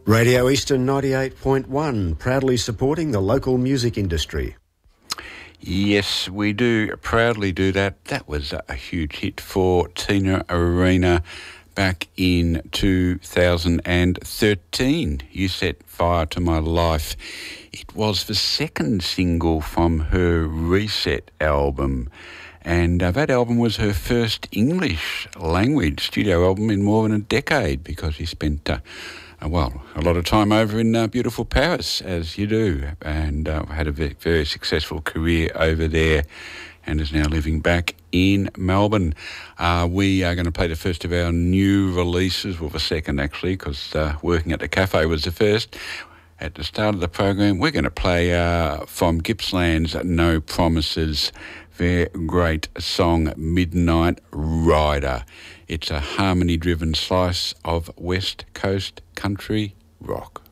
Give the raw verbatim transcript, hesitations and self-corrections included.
Radio Eastern ninety-eight point one, proudly supporting the local music industry. Yes, we do proudly do that. That was a huge hit for Tina Arena back in two thousand thirteen. You Set Fire to My Life. It was the second single from her Reset album. And uh, that album was her first English language studio album in more than a decade, because she spent, uh, uh, well, a lot of time over in uh, beautiful Paris, as you do, and uh, had a very, very successful career over there and is now living back in Melbourne. Uh, we are going to play the first of our new releases, well, the second actually, because uh, Working at the Cafe was the first. At the start of the program, we're going to play uh, from Gippsland's No Promises, their great song, Midnight Rider. It's a harmony-driven slice of West Coast country rock.